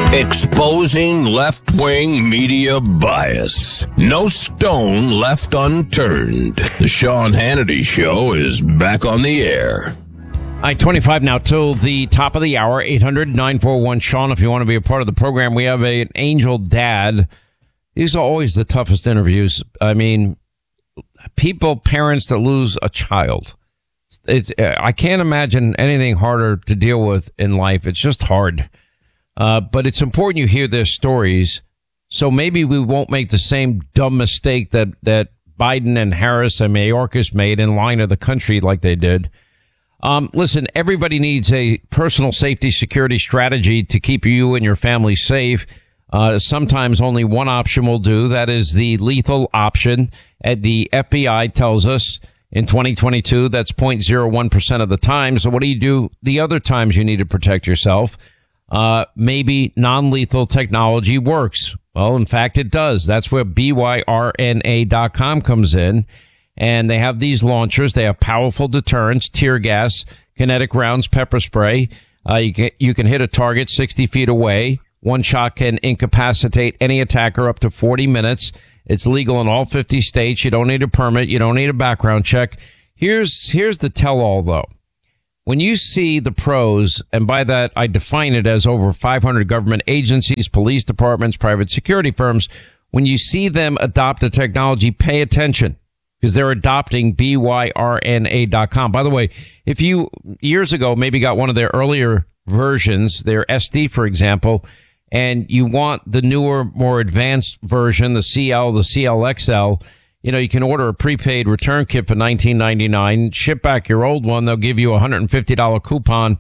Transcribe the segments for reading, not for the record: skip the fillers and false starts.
Exposing left-wing media bias. No stone left unturned. The Sean Hannity Show is back on the air. 25 now till the top of the hour. 800-941-SEAN if you want to be a part of the program. We have an angel dad. These are always the toughest interviews. I mean, parents that lose a child. I can't imagine anything harder to deal with in life. It's just hard. But it's important you hear their stories, so maybe we won't make the same dumb mistake that Biden and Harris and Mayorkas made in line of the country like they did. Listen, everybody needs a personal safety security strategy to keep you and your family safe. Sometimes only one option will do. That is the lethal option. The FBI tells us in 2022, that's 0.01% of the time. So what do you do the other times you need to protect yourself? Maybe non-lethal technology works. Well, in fact, it does. That's where BYRNA.com comes in. And they have these launchers. They have powerful deterrents, tear gas, kinetic rounds, pepper spray. You can hit a target 60 feet away. One shot can incapacitate any attacker up to 40 minutes. It's legal in all 50 states. You don't need a permit. You don't need a background check. Here's the tell-all, though. When you see the pros, and by that I define it as over 500 government agencies, police departments, private security firms, when you see them adopt a technology, pay attention, because they're adopting BYRNA.com. By the way, if you years ago maybe got one of their earlier versions, their SD, for example, and you want the newer, more advanced version, the CL, the CLXL, you can order a prepaid return kit for $19.99, ship back your old one. They'll give you a $150 coupon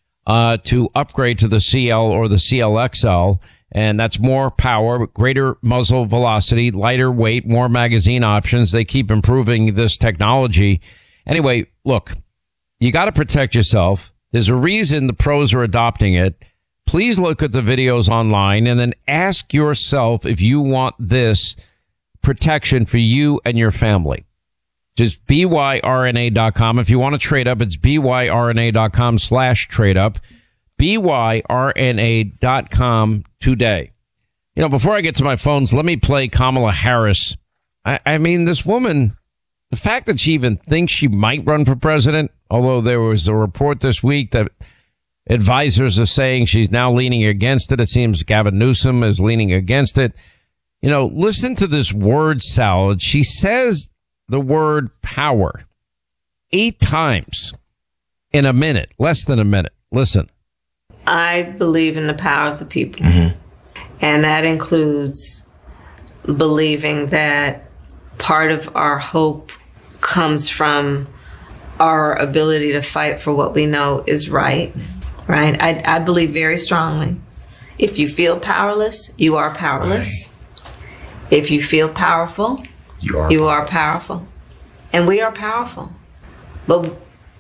to upgrade to the CL or the CLXL. And that's more power, greater muzzle velocity, lighter weight, more magazine options. They keep improving this technology. Anyway, look, you got to protect yourself. There's a reason the pros are adopting it. Please look at the videos online and then ask yourself if you want this protection for you and your family. Just BYRNA.com. If you want to trade up, it's BYRNA.com/trade up. BYRNA.com today. Before I get to my phones, let me play Kamala Harris. I mean, this woman, the fact that she even thinks she might run for president, although there was a report this week that advisors are saying she's now leaning against it. It seems Gavin Newsom is leaning against it. Listen to this word salad. She says the word power 8 times in a minute, less than a minute. Listen. I believe in the power of the people. Mm-hmm. And that includes believing that part of our hope comes from our ability to fight for what we know is right. Right? I believe very strongly. If you feel powerless, you are powerless. Right. If you feel powerful, you are powerful. And we are powerful. But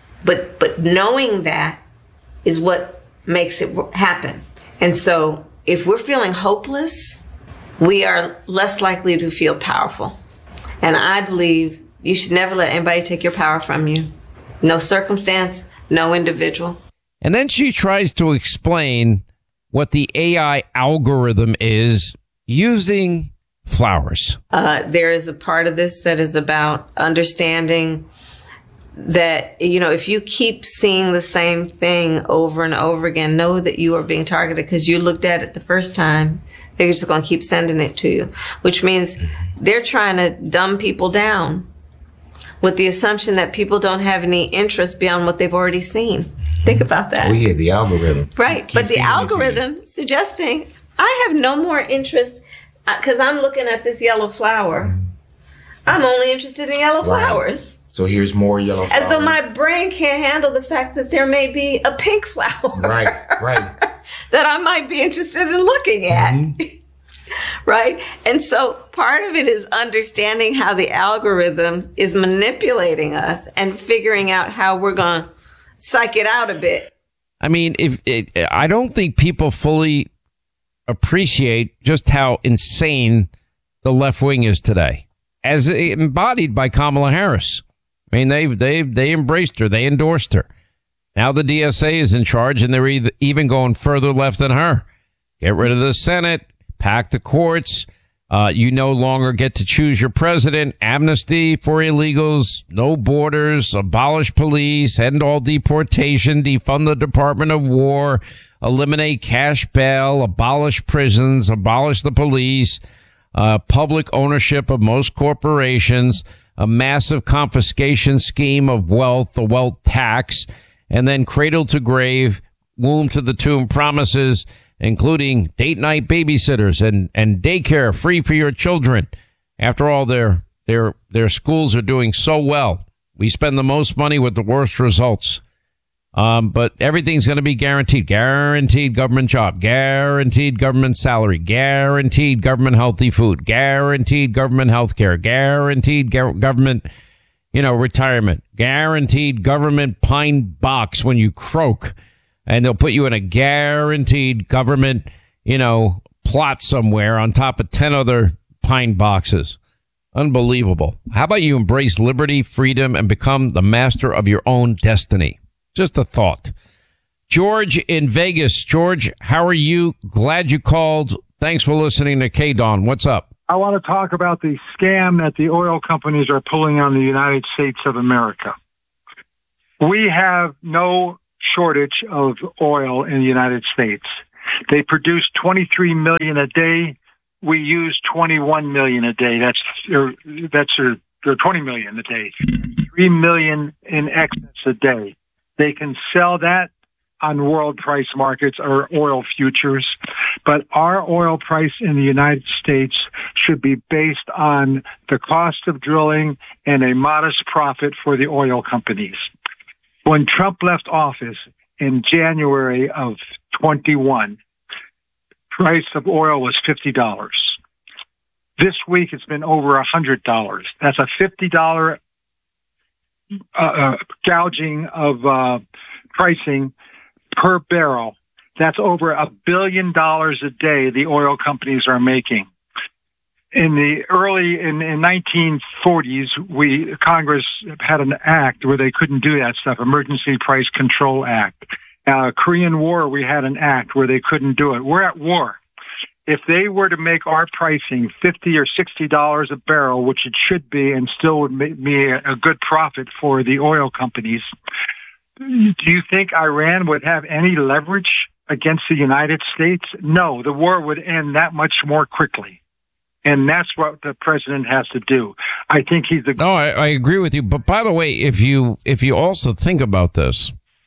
knowing that is what makes it happen. And so if we're feeling hopeless, we are less likely to feel powerful. And I believe you should never let anybody take your power from you. No circumstance, no individual. And then she tries to explain what the AI algorithm is using flowers. There is a part of this that is about understanding that, if you keep seeing the same thing over and over again, know that you are being targeted because you looked at it the first time. They're just going to keep sending it to you, which means they're trying to dumb people down with the assumption that people don't have any interest beyond what they've already seen. Think about that. Oh, yeah, the algorithm. Right. But the algorithm suggesting I have no more interest because I'm looking at this yellow flower. I'm only interested in yellow flowers. So here's more yellow flowers. As though my brain can't handle the fact that there may be a pink flower. Right. that I might be interested in looking at. Mm-hmm. Right? And so part of it is understanding how the algorithm is manipulating us and figuring out how we're going to psych it out a bit. I mean, I don't think people fully appreciate just how insane the left wing is today, as embodied by Kamala Harris. I mean, they embraced her. They endorsed her. Now the DSA is in charge, and they're even going further left than her. Get rid of the Senate, pack the courts. You no longer get to choose your president. Amnesty for illegals, no borders, abolish police, end all deportation, defund the Department of War, eliminate cash bail, abolish prisons, abolish the police, public ownership of most corporations, a massive confiscation scheme of wealth, the wealth tax, and then cradle to grave, womb to the tomb promises, including date night babysitters and daycare free for your children. After all, their schools are doing so well. We spend the most money with the worst results. But everything's going to be guaranteed. Guaranteed government job, guaranteed government salary, guaranteed government healthy food, guaranteed government health care, guaranteed government, retirement, guaranteed government pine box when you croak. And they'll put you in a guaranteed government, plot somewhere on top of 10 other pine boxes. Unbelievable. How about you embrace liberty, freedom, and become the master of your own destiny? Just a thought. George in Vegas. George, how are you? Glad you called. Thanks for listening to KDON. What's up? I want to talk about the scam that the oil companies are pulling on the United States of America. We have no shortage of oil in the United States. They produce 23 million a day. We use 21 million a day. That's 20 million a day. 3 million in excess a day. They can sell that on world price markets or oil futures, but our oil price in the United States should be based on the cost of drilling and a modest profit for the oil companies. When Trump left office in January of 21, price of oil was $50. This week it's been over $100. That's a $50 gouging of pricing per barrel. That's over $1 billion a day the oil companies are making. In the in 1940s, Congress had an act where they couldn't do that stuff, Emergency Price Control Act. Korean War, we had an act where they couldn't do it. We're at war. If they were to make our pricing $50 or $60 a barrel, which it should be, and still would make me a good profit for the oil companies, do you think Iran would have any leverage against the United States? No, the war would end that much more quickly. And that's what the president has to do. I think he's the... No, I agree with you. But by the way, if you also think about this,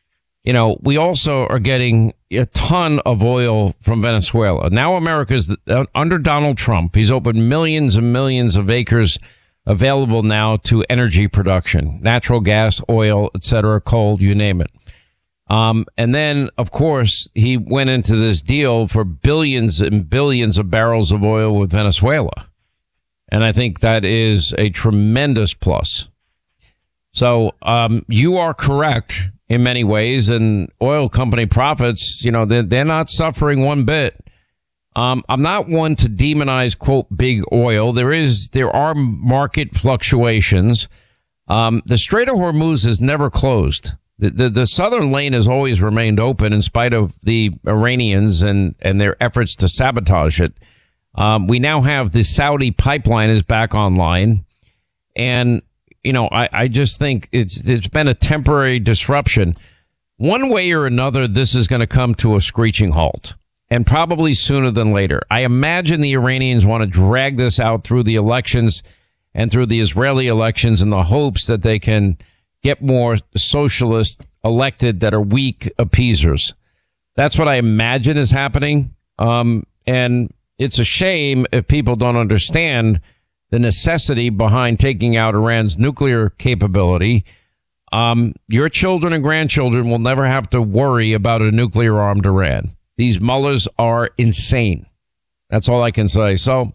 we also are getting a ton of oil from Venezuela. Now America's under Donald Trump. He's opened millions and millions of acres available now to energy production, natural gas, oil, etc., coal, you name it. And then, of course, he went into this deal for billions and billions of barrels of oil with Venezuela. And I think that is a tremendous plus. So, you are correct in many ways, and oil company profits, they're not suffering one bit. I'm not one to demonize, quote, big oil. There are market fluctuations. The Strait of Hormuz is never closed. The southern lane has always remained open in spite of the Iranians and their efforts to sabotage it. We now have the Saudi pipeline is back online. And, I just think it's been a temporary disruption. One way or another, this is going to come to a screeching halt, and probably sooner than later. I imagine the Iranians want to drag this out through the elections and through the Israeli elections in the hopes that they can get more socialists elected that are weak appeasers. That's what I imagine is happening. And it's a shame if people don't understand the necessity behind taking out Iran's nuclear capability. Your children and grandchildren will never have to worry about a nuclear armed Iran. These mullahs are insane. That's all I can say. So,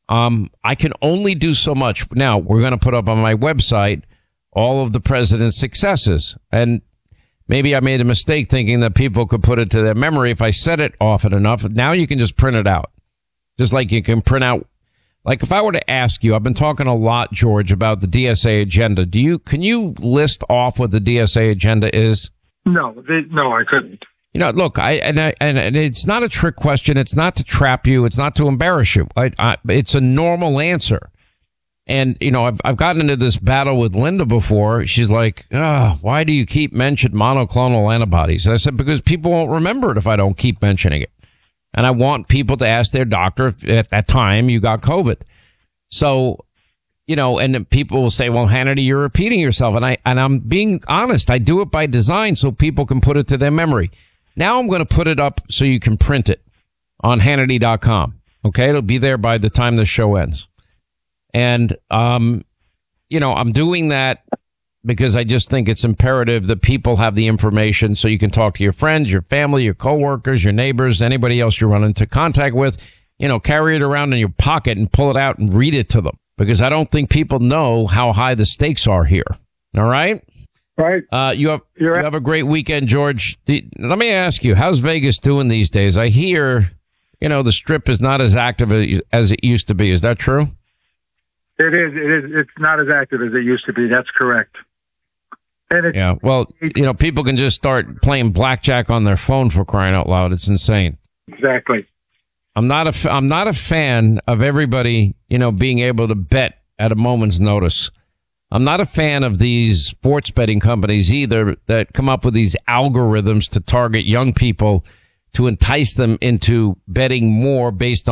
I can only do so much. Now, we're going to put up on my website all of the president's successes. And maybe I made a mistake thinking that people could put it to their memory if I said it often enough. Now you can just print it out. Just like you can print out. Like if I were to ask you, I've been talking a lot, George, about the DSA agenda. Can you list off what the DSA agenda is? No, I couldn't. You know, look, and it's not a trick question. It's not to trap you. It's not to embarrass you. It's a normal answer. And, you know, I've gotten into this battle with Linda before. She's like, why do you keep mentioning monoclonal antibodies? And I said, because people won't remember it if I don't keep mentioning it. And I want people to ask their doctor if at that time you got COVID. So, you know, and then people will say, well, Hannity, you're repeating yourself. And I'm being honest. I do it by design so people can put it to their memory. Now I'm going to put it up so you can print it on Hannity.com. Okay. It'll be there by the time the show ends. And, you know, I'm doing that because I just think it's imperative that people have the information so you can talk to your friends, your family, your coworkers, your neighbors, anybody else you run into contact with. You know, carry it around in your pocket and pull it out and read it to them, because I don't think people know how high the stakes are here. All right. Right. You have a great weekend, George. Let me ask you, how's Vegas doing these days? I hear, you know, the Strip is not as active as it used to be. Is that true? It is. It's not as active as it used to be. That's correct. And yeah. Well, you know, people can just start playing blackjack on their phone, for crying out loud. It's insane. Exactly. I'm not a fan of everybody, you know, being able to bet at a moment's notice. I'm not a fan of these sports betting companies either that come up with these algorithms to target young people to entice them into betting more based